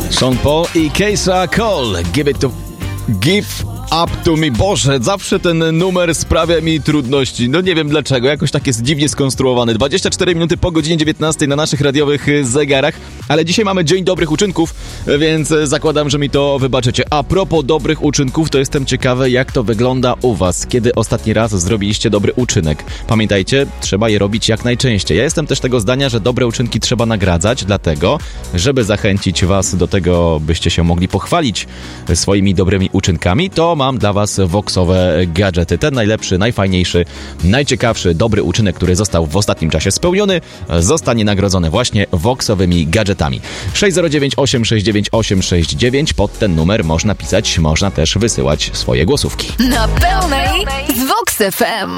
Sean Paul i Keisha Cole. Give up to me. Boże, zawsze ten numer sprawia mi trudności. No nie wiem dlaczego, jakoś tak jest dziwnie skonstruowany. 24 minuty po godzinie 19 na naszych radiowych zegarach, ale dzisiaj mamy Dzień Dobrych Uczynków, więc zakładam, że mi to wybaczycie. A propos dobrych uczynków, to jestem ciekawy, jak to wygląda u was. Kiedy ostatni raz zrobiliście dobry uczynek? Pamiętajcie, trzeba je robić jak najczęściej. Ja jestem też tego zdania, że dobre uczynki trzeba nagradzać, dlatego, żeby zachęcić was do tego, byście się mogli pochwalić swoimi dobrymi uczynkami, to mam dla was Voxowe gadżety. Ten najlepszy, najfajniejszy, najciekawszy, dobry uczynek, który został w ostatnim czasie spełniony, zostanie nagrodzony właśnie Voxowymi gadżetami. 609 869 869. Pod ten numer można pisać, można też wysyłać swoje głosówki. Na pełnej z Vox FM.